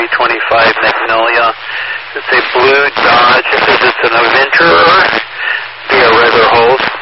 325 Magnolia. It's a blue Dodge. It's an Avenger. Be a regular host.